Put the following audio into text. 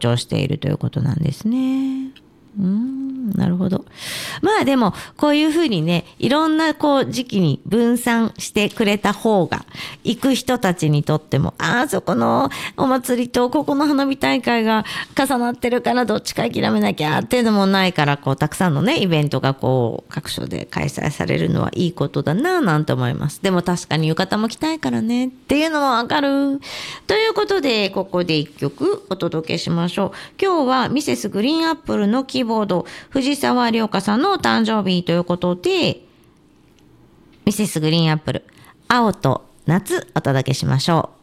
張しているということなんですね。なるほど。まあでもこういうふうにね、いろんな時期に分散してくれた方が、行く人たちにとっても、そこのお祭りとここの花火大会が重なってるからどっちか諦めなきゃっていうのもないから、たくさんのねイベントが各所で開催されるのはいいことだななんて思います。でも確かに浴衣も着たいからねっていうのもわかる。ということでここで一曲お届けしましょう。今日はミセスグリーンアップルのキーボード藤沢涼香さんのお誕生日ということで、ミセスグリーンアップル青と夏お届けしましょう。